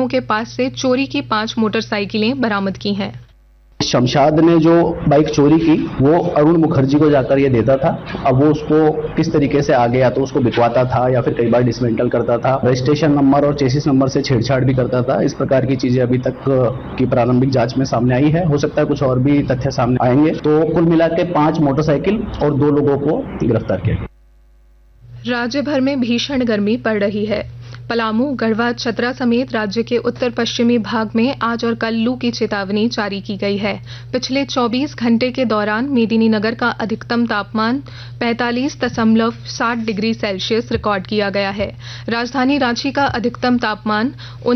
लोगों के पास से चोरी की 5 मोटरसाइकिलें बरामद की हैं। शमशाद ने जो बाइक चोरी की वो अरुण मुखर्जी को जाकर ये देता था। अब वो उसको किस तरीके से आगे या तो उसको बिकवाता था या फिर कई बार डिसमेंटल करता था, रजिस्ट्रेशन नंबर और चेसिस नंबर से छेड़छाड़ भी करता था। इस प्रकार की चीजें अभी तक की प्रारंभिक जांच में सामने आई है। हो सकता है कुछ और भी तथ्य सामने आएंगे। तो कुल मिला के 5 मोटरसाइकिल और 2 लोगों को गिरफ्तार किया गया। राज्य भर में भीषण गर्मी पड़ रही है। पलामू, गढ़वा, चतरा समेत राज्य के उत्तर पश्चिमी भाग में आज और कल लू की चेतावनी जारी की गई है। पिछले 24 घंटे के दौरान मेदिनीनगर का अधिकतम तापमान 45.7 डिग्री सेल्सियस रिकॉर्ड किया गया है। राजधानी रांची का अधिकतम तापमान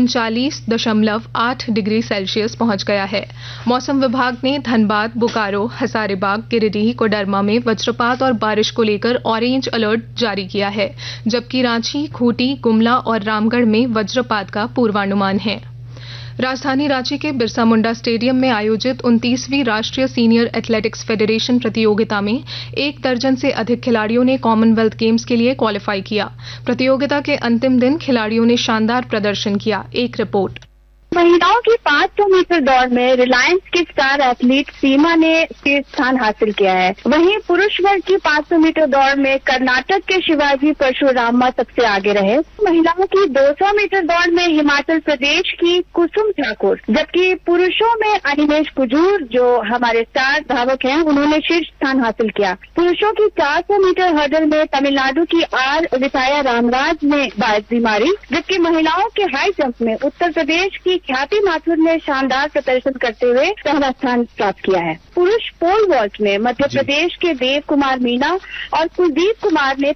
39.8 डिग्री सेल्सियस पहुंच गया है। मौसम विभाग ने धनबाद, बोकारो, हजारीबाग, गिरिडीह, कोडरमा में वज्रपात और बारिश को लेकर ऑरेंज अलर्ट जारी किया है, जबकि रांची, खूंटी, गुमला और रामगढ़ में वज्रपात का पूर्वानुमान है। राजधानी रांची के बिरसा मुंडा स्टेडियम में आयोजित 29वीं राष्ट्रीय सीनियर एथलेटिक्स फेडरेशन प्रतियोगिता में 1 दर्जन से अधिक खिलाड़ियों ने कॉमनवेल्थ गेम्स के लिए क्वालिफाई किया। प्रतियोगिता के अंतिम दिन खिलाड़ियों ने शानदार प्रदर्शन किया। एक रिपोर्ट। महिलाओं की 500 मीटर दौड़ में रिलायंस की स्टार एथलीट सीमा ने शीर्ष स्थान हासिल किया है। वहीं पुरुष वर्ग की 500 मीटर दौड़ में कर्नाटक के शिवाजी परशुरामा सबसे आगे रहे। महिलाओं की 200 मीटर दौड़ में हिमाचल प्रदेश की कुसुम ठाकुर, जबकि पुरुषों में अनिमेश कुजूर जो हमारे स्टार धावक हैं उन्होंने शीर्ष स्थान हासिल किया। पुरुषों की 400 मीटर हर्डल में तमिलनाडु की आर रिताया रामराज ने बाजी मारी, जबकि महिलाओं के हाई जंप में उत्तर प्रदेश की ख्याति माथुर ने शानदार प्रदर्शन करते हुए पहला स्थान प्राप्त किया है। पुरुष पोल वॉल्ट में मध्य प्रदेश के देव कुमार मीना और कुलदीप कुमार ने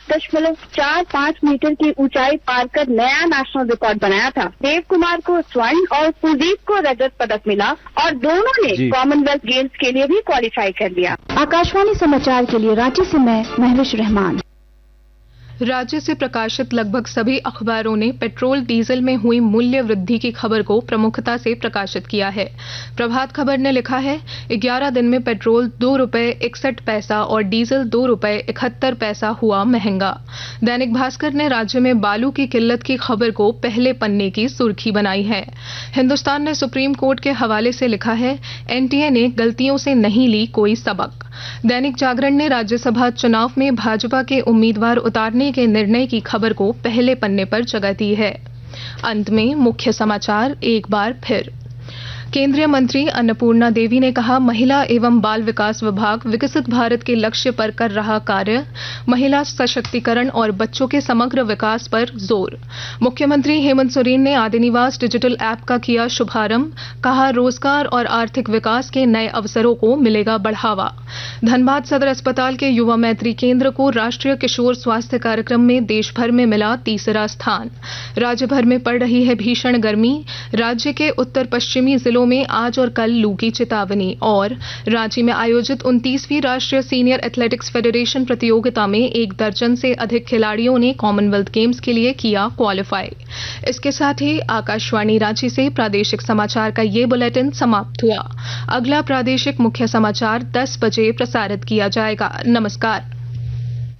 5.45 मीटर की ऊंचाई पार कर नया नेशनल रिकॉर्ड बनाया था। देव कुमार को स्वर्ण और कुलदीप को रजत पदक मिला और दोनों ने कॉमनवेल्थ गेम्स के लिए भी क्वालिफाई कर लिया। आकाशवाणी समाचार के लिए रांची से मैं महविश रहमान। राज्य से प्रकाशित लगभग सभी अखबारों ने पेट्रोल डीजल में हुई मूल्य वृद्धि की खबर को प्रमुखता से प्रकाशित किया है। प्रभात खबर ने लिखा है 11 दिन में पेट्रोल ₹2.61 और डीजल ₹2.71 हुआ महंगा। दैनिक भास्कर ने राज्य में बालू की किल्लत की खबर को पहले पन्ने की सुर्खी बनाई है। हिंदुस्तान ने सुप्रीम कोर्ट के हवाले से लिखा है एनटीए ने गलतियों से नहीं ली कोई सबक। दैनिक जागरण ने राज्यसभा चुनाव में भाजपा के उम्मीदवार उतारने के निर्णय की खबर को पहले पन्ने पर जगह दी है। अंत में मुख्य समाचार एक बार फिर। केंद्रीय मंत्री अन्नपूर्णा देवी ने कहा महिला एवं बाल विकास विभाग विकसित भारत के लक्ष्य पर कर रहा कार्य, महिला सशक्तिकरण और बच्चों के समग्र विकास पर जोर। मुख्यमंत्री हेमंत सोरेन ने आदिनिवास डिजिटल ऐप का किया शुभारंभ, कहा रोजगार और आर्थिक विकास के नए अवसरों को मिलेगा बढ़ावा। धनबाद सदर अस्पताल के युवा मैत्री केंद्र को राष्ट्रीय किशोर स्वास्थ्य कार्यक्रम में देश भर में मिला 3रा स्थान। राज्य भर में पड़ रही है भीषण गर्मी, राज्य के उत्तर पश्चिमी जिलों में आज और कल लू की चेतावनी। और रांची में आयोजित 29वीं राष्ट्रीय सीनियर एथलेटिक्स फेडरेशन प्रतियोगिता में 1 दर्जन से अधिक खिलाड़ियों ने कॉमनवेल्थ गेम्स के लिए किया क्वालिफाई। इसके साथ ही आकाशवाणी रांची से प्रादेशिक समाचार का ये बुलेटिन समाप्त हुआ। अगला प्रादेशिक मुख्य समाचार 10 बजे प्रसारित किया जाएगा। नमस्कार।